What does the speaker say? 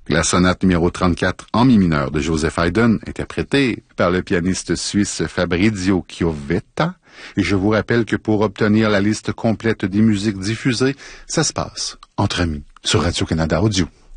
La sonate numéro 34 en mi mineur de Joseph Haydn, interprétée par le pianiste suisse Fabrizio Chiovetta. Et je vous rappelle que pour obtenir la liste complète des musiques diffusées, ça se passe entre amis sur Radio-Canada Audio.